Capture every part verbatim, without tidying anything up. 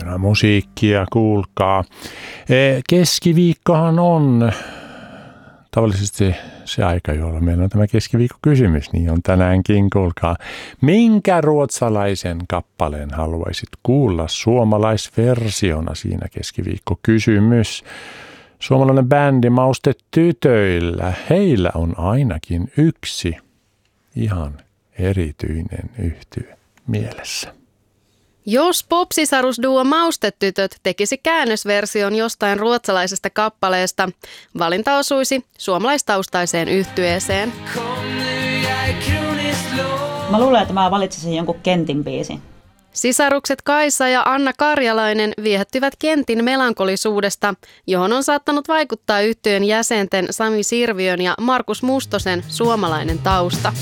hienoa musiikkia, kuulkaa. Keskiviikkohan on tavallisesti se aika, jolloin meillä on tämä keskiviikkokysymys, niin on tänäänkin, kuulkaa. Minkä ruotsalaisen kappaleen haluaisit kuulla suomalaisversiona siinä keskiviikkokysymys? Suomalainen bändi Maustetytöillä, heillä on ainakin yksi ihan erityinen yhtye mielessä. Jos popsisarusduo Maustetytöt tekisi käännösversion jostain ruotsalaisesta kappaleesta, valinta osuisi suomalaistaustaiseen yhtyeeseen. Mä luulen, että mä valitsisin jonkun Kentin biisin. Sisarukset Kaisa ja Anna Karjalainen viehättyvät Kentin melankolisuudesta, johon on saattanut vaikuttaa yhtyeen jäsenten Sami Sirviön ja Markus Mustosen suomalainen tausta.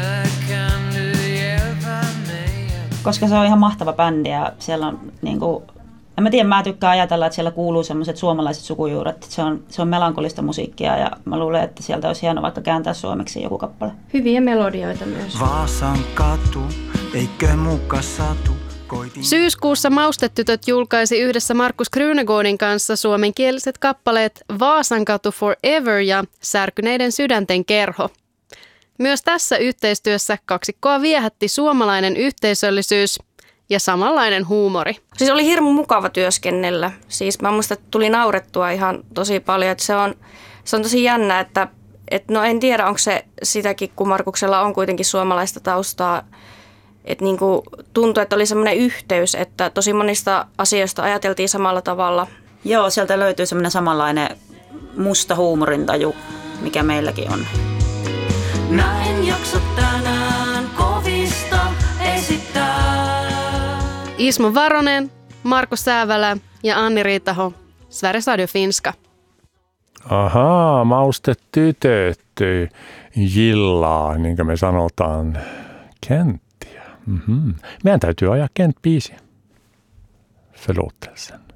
Koska se on ihan mahtava bändi ja siellä on niinku, en mä tiedä, mä tykkään ajatella, että siellä kuuluu sellaiset suomalaiset sukujuuret. Se on, se on melankolista musiikkia ja mä luulen, että sieltä olisi hienoa vaikka kääntää suomeksi joku kappale. Hyviä melodioita myös. Vaasan katu, eikö muka satu? Syyskuussa Maustetytöt julkaisi yhdessä Markus Krunegårdin kanssa suomenkieliset kappaleet Vaasankatu Forever ja Särkyneiden sydänten kerho. Myös tässä yhteistyössä kaksikkoa viehätti suomalainen yhteisöllisyys ja samanlainen huumori. Siis oli hirmu mukava työskennellä. Siis mä muistan, että tuli naurettua ihan tosi paljon. Että se, on, se on tosi jännä, että et no en tiedä, onko se sitäkin, kun Markuksella on kuitenkin suomalaista taustaa. Että niinku tuntui, että oli semmoinen yhteys, että tosi monista asioista ajateltiin samalla tavalla. Joo, sieltä löytyy semmoinen samanlainen musta huumorintaju, mikä meilläkin on. Mä en jaksa tänään kovista esittää. Ismo Varonen, Marko Säävälä ja Anni Riitaho, Sveriges Radio Finska. Ahaa, Maustetytöt jillaa, niin kuin me sanotaan, Kenttiä. Mm-hmm. Meidän täytyy ajaa Kent-biisiä. Förlåtelsen.